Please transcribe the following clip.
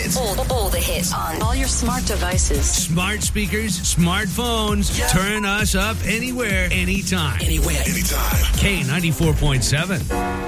hits. All the hits on all your smart devices. Smart speakers, smartphones. Yeah. Turn us up anywhere, anytime. Anywhere. Anytime. K94.7.